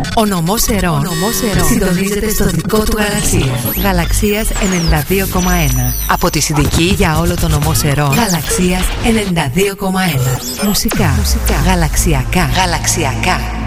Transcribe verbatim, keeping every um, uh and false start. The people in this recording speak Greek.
Ο νομός Ερών συντονίζεται στο δικό του Γαλαξία. Γαλαξίας ενενήντα δύο κόμμα ένα. Από τη Συνδική για όλο το νομό Ερών. Γαλαξίας ενενήντα δύο κόμμα ένα. Μουσικά. Μουσικά. Γαλαξιακά. Γαλαξιακά.